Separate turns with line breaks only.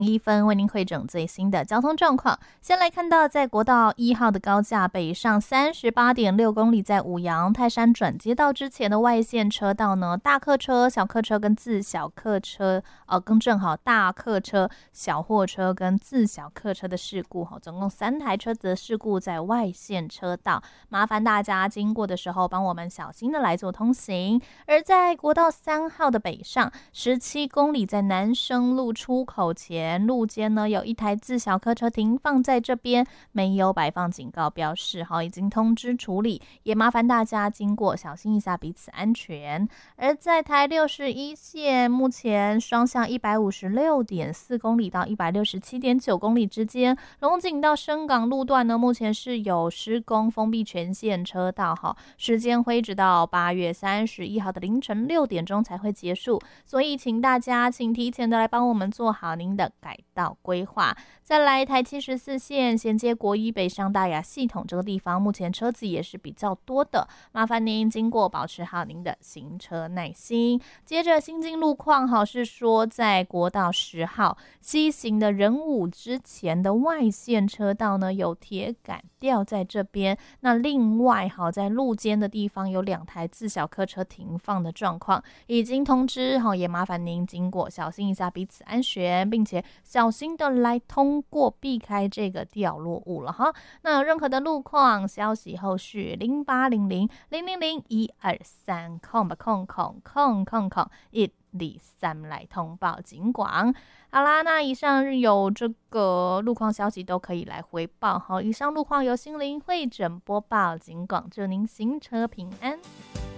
1分为您汇整最新的交通状况。先来看到，在国道1号的高架北上38.6公里，在五羊泰山转接道之前的外线车道呢，大客车、小客车跟自小客车，更正好，大客车、小货车跟自小客车的事故，总共3台车子的事故在外线车道，麻烦大家经过的时候，帮我们小心的来做通行。而在国道3号的北上17公里，在南生路出口前。路肩呢有一台自小客车停放在这边，没有摆放警告标示，已经通知处理，也麻烦大家经过小心一下，彼此安全。而在台61线，目前双向156.4公里到167.9公里之间，龙井到深港路段呢，目前是有施工封闭全线车道，时间会直到8月31号的凌晨6点钟才会结束，所以请大家提前的来帮我们做好您的改道规划。再来台74线衔接国一北上大雅系统这个地方，目前车子也是比较多的，麻烦您经过保持好您的行车耐心。接着新进路况是说，在国道10号西行的仁武之前的外线车道呢，有铁杆吊在这边。那另外在路肩的地方有2台自小客车停放的状况，已经通知也麻烦您经过小心一下，彼此安全，并且小心的来通过，避开这个掉落物了哈。那有任何的路况消息，后续0800000123123来通报警广。好啦，那以上有这个路况消息都可以来回报。以上路况由心灵会诊播报警广，祝您行车平安。